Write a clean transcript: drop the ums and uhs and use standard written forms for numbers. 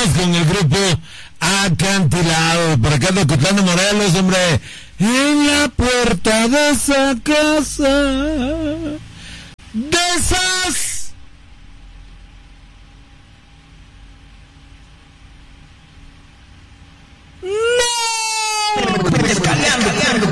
Vámonos con el grupo Acantilado. Por acá de Ocotlán, Morelos, hombre. En la puerta de esa casa, de esas no.